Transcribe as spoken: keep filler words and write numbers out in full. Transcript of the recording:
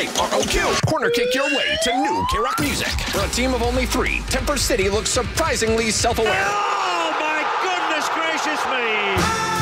K R O Q. Corner kick your way to new K-Rock music. For a team of only three, Temper City looks surprisingly self-aware. Oh, my goodness gracious me!